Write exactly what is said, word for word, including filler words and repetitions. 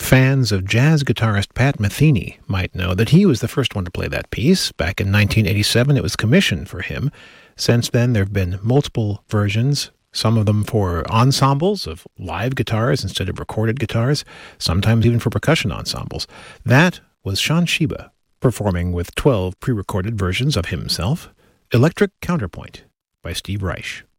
Fans of jazz guitarist Pat Metheny might know that he was the first one to play that piece. Back in nineteen eighty-seven, it was commissioned for him. Since then, there have been multiple versions, some of them for ensembles of live guitars instead of recorded guitars, sometimes even for percussion ensembles. That was Shawn Sheba, performing with twelve pre-recorded versions of himself, Electric Counterpoint by Steve Reich.